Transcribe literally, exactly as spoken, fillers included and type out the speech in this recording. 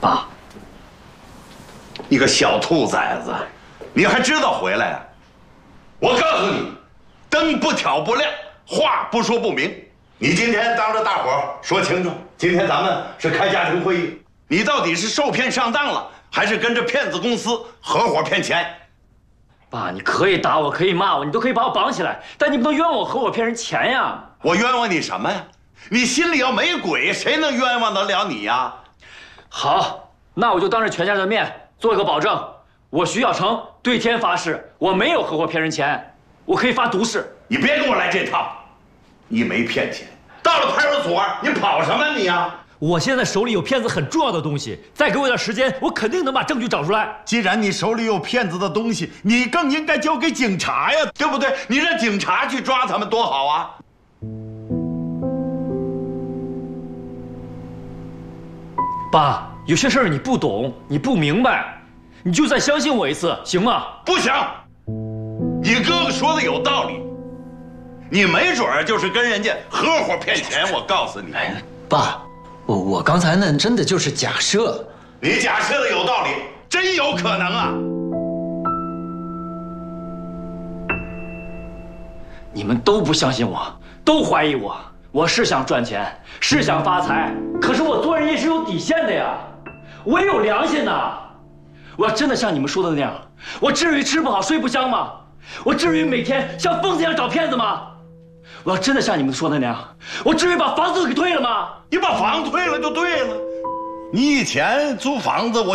爸， 你个小兔崽子，你还知道回来啊？我告诉你，灯不挑不亮，话不说不明。你今天当着大伙儿说清楚，今天咱们是开家庭会议，你到底是受骗上当了，还是跟着骗子公司合伙骗钱？ 爸，你可以打我，可以骂我，你都可以把我绑起来，但你不能冤枉我合伙骗人钱呀！ 我冤枉你什么呀？你心里要没鬼，谁能冤枉得了你呀？ 好，那我就当着全家的面做个保证，我徐小成对天发誓，我没有合伙骗人钱，我可以发毒誓。 你别跟我来这套，你没骗钱，到了派出所你跑什么你呀？ 我现在手里有骗子很重要的东西，再给我点时间，我肯定能把证据找出来。 既然你手里有骗子的东西，你更应该交给警察呀，对不对？你让警察去抓他们多好啊！ 爸，有些事儿你不懂，你不明白，你就再相信我一次，行吗？ 不行，你哥哥说的有道理，你没准儿就是跟人家合伙骗钱。我告诉你， 哎，爸。我我刚才那真的就是假设， 你假设的有道理，真有可能啊！ 你们都不相信我，都怀疑我。我是想赚钱，是想发财，可是我做人也是有底线的呀，我也有良心呐。我要真的像你们说的那样，我至于吃不好睡不香吗？我至于每天像疯子一样找骗子吗？我要真的像你们说的那样，我至于把房子给退了吗？ 你把房退了就对了。你以前租房子，我